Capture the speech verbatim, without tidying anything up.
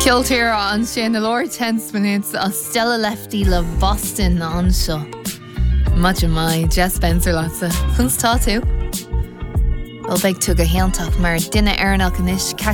Kiltír an sin na leir ten minutes a Stella Lefty le Boston an seo. Much of my Jess Spencer lása. Chun tá tú? Well, beag tú go héantach mar duine ar an alcanis